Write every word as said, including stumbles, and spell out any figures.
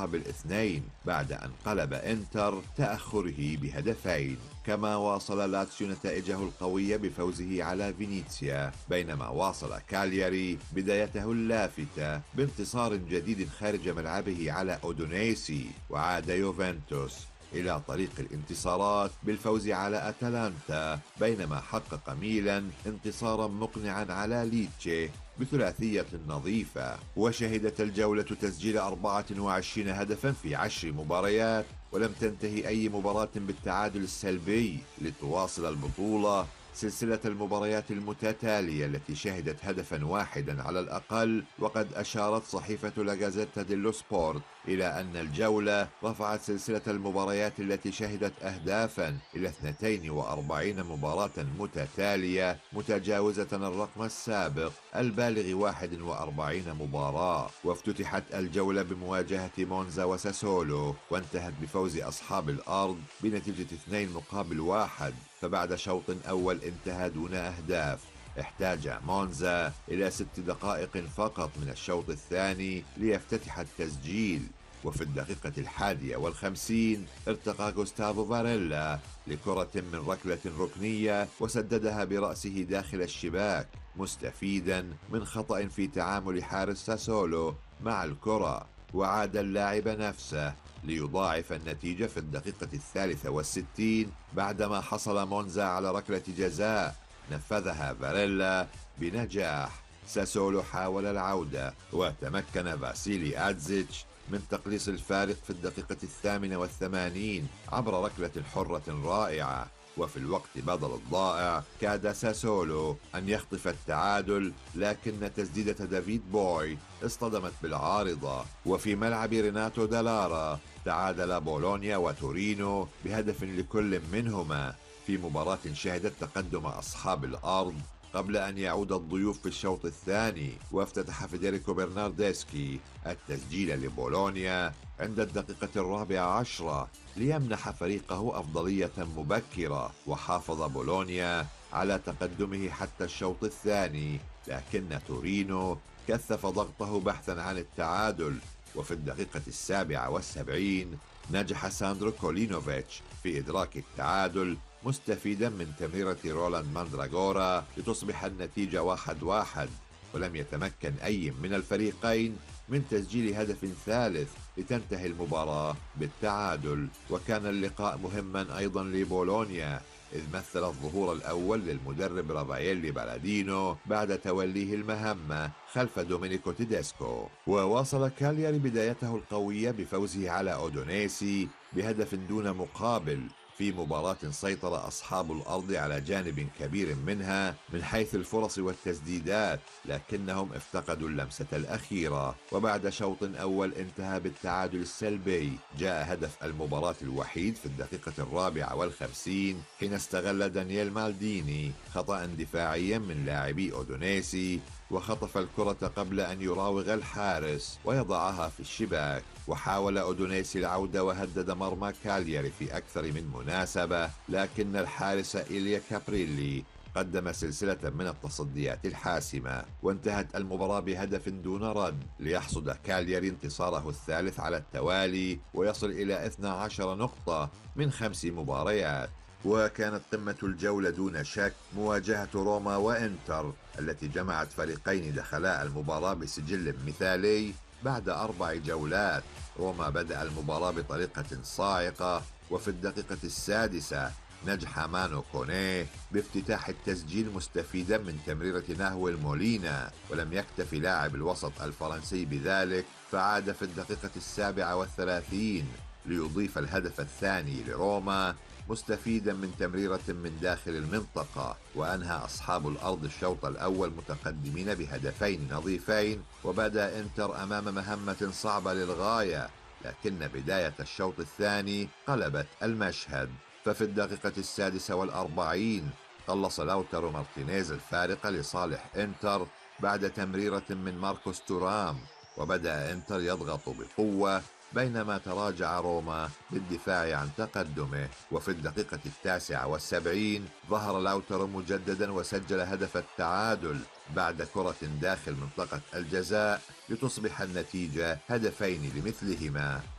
مقابل اثنين بعد أن قلب إنتر تأخره بهدفين. كما واصل لاتسيو نتائجه القوية بفوزه على فينيسيا، بينما واصل كالياري بدايته اللافتة بانتصار جديد خارج ملعبه على أودونيسي. وعاد يوفنتوس إلى طريق الانتصارات بالفوز على أتلانتا، بينما حقق ميلان انتصارا مقنعا على ليتشي بثلاثية نظيفة. وشهدت الجولة تسجيل أربعة وعشرين هدفا في عشر مباريات، ولم تنتهي أي مباراة بالتعادل السلبي لتواصل البطولة سلسلة المباريات المتتالية التي شهدت هدفا واحدا على الأقل. وقد أشارت صحيفة لا جازيتا ديلو سبورت إلى أن الجولة رفعت سلسلة المباريات التي شهدت أهدافا إلى اثنتين وأربعين مباراة متتالية، متجاوزة الرقم السابق البالغ واحد وأربعين مباراة. وافتتحت الجولة بمواجهة مونزا وساسولو، وانتهت بفوز أصحاب الأرض بنتيجة اثنين مقابل واحد. فبعد شوط أول انتهى دون أهداف، احتاج مونزا إلى ست دقائق فقط من الشوط الثاني ليفتتح التسجيل. وفي الدقيقة الحادية والخمسين ارتقى غوستافو فاريلا لكرة من ركلة ركنية وسددها برأسه داخل الشباك، مستفيدا من خطأ في تعامل حارس ساسولو مع الكرة. وعاد اللاعب نفسه ليضاعف النتيجة في الدقيقة الثالثة والستين بعدما حصل مونزا على ركلة جزاء نفذها فاريلا بنجاح. ساسولو حاول العودة، وتمكن فاسيلي أدزيتش من تقليص الفارق في الدقيقة الثامنة والثمانين عبر ركلة حرة رائعة. وفي الوقت بدل الضائع كاد ساسولو أن يخطف التعادل، لكن تسديدة دافيد بوي اصطدمت بالعارضة. وفي ملعب ريناتو دالارا تعادل بولونيا وتورينو بهدف لكل منهما في مباراة شهدت تقدم أصحاب الأرض قبل أن يعود الضيوف في الشوط الثاني. وافتتح فيدريكو برناردسكي التسجيل لبولونيا عند الدقيقة الرابعة عشرة ليمنح فريقه أفضلية مبكرة. وحافظ بولونيا على تقدمه حتى الشوط الثاني، لكن تورينو كثف ضغطه بحثا عن التعادل. وفي الدقيقة السابعة والسبعين نجح ساندرو كولينوفيتش في إدراك التعادل مستفيدا من تمريرة رولاند ماندراغورا لتصبح النتيجة واحد واحد. ولم يتمكن أي من الفريقين من تسجيل هدف ثالث لتنتهي المباراة بالتعادل. وكان اللقاء مهما أيضا لبولونيا، إذ مثل الظهور الأول للمدرب رافاييلي بالادينو بعد توليه المهمة خلف دومينيكو تيديسكو. وواصل كالياري بدايته القوية بفوزه على أودونيسي بهدف دون مقابل في مباراة سيطر أصحاب الأرض على جانب كبير منها من حيث الفرص والتسديدات، لكنهم افتقدوا اللمسة الأخيرة. وبعد شوط أول انتهى بالتعادل السلبي، جاء هدف المباراة الوحيد في الدقيقة الرابعة والخمسين حين استغل دانييل مالديني خطأ دفاعيا من لاعبي أودونيسي وخطف الكرة قبل أن يراوغ الحارس ويضعها في الشباك. وحاول أودونيسي العودة وهدد مرمى كالياري في أكثر من مناسبة، لكن الحارس إيليا كابريلي قدم سلسلة من التصديات الحاسمة. وانتهت المباراة بهدف دون رد ليحصد كالياري انتصاره الثالث على التوالي ويصل إلى اثنتي عشرة نقطة من خمس مباريات. وكانت قمة الجولة دون شك مواجهة روما وإنتر التي جمعت فريقين دخلا المباراة بسجل مثالي بعد أربع جولات. روما بدأ المباراة بطريقة صاعقة، وفي الدقيقة السادسة نجح مانو كونيه بافتتاح التسجيل مستفيدا من تمريرة ناهو المولينا، ولم يكتفي لاعب الوسط الفرنسي بذلك، فعاد في الدقيقة السابعة والثلاثين ليضيف الهدف الثاني لروما مستفيدا من تمريرة من داخل المنطقة. وأنهى أصحاب الأرض الشوط الأول متقدمين بهدفين نظيفين، وبدأ إنتر أمام مهمة صعبة للغاية، لكن بداية الشوط الثاني قلبت المشهد. ففي الدقيقة السادسة والأربعين قلص لاوتارو مارتينيز الفارق لصالح إنتر بعد تمريرة من ماركوس تورام، وبدأ إنتر يضغط بقوة بينما تراجع روما بالدفاع عن تقدمه. وفي الدقيقة التاسعة والسبعين ظهر لاوتارو مجددا وسجل هدف التعادل بعد كرة داخل منطقة الجزاء لتصبح النتيجة هدفين لمثلهما.